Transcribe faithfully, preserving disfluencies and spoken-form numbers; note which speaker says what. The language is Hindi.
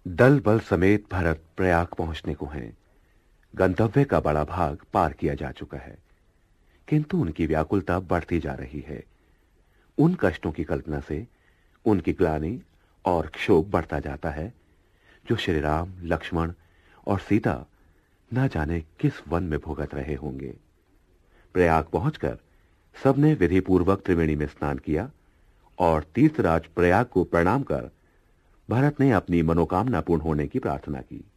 Speaker 1: दल बल समेत भरत प्रयाग पहुंचने को हैं। गंतव्य का बड़ा भाग पार किया जा चुका है, किंतु उनकी व्याकुलता बढ़ती जा रही है। उन कष्टों की कल्पना से उनकी ग्लानि और क्षोभ बढ़ता जाता है, जो श्री राम, लक्ष्मण और सीता न जाने किस वन में भुगत रहे होंगे। प्रयाग पहुंचकर सबने विधि पूर्वक त्रिवेणी में स्नान किया और तीर्थराज प्रयाग को प्रणाम कर भरत ने अपनी मनोकामना पूर्ण होने की प्रार्थना की।